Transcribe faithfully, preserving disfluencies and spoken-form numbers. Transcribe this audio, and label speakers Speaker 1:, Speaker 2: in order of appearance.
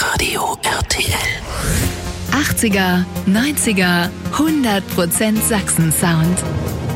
Speaker 1: Radio R T L.
Speaker 2: achtziger, neunziger, hundert Prozent Sachsen-Sound.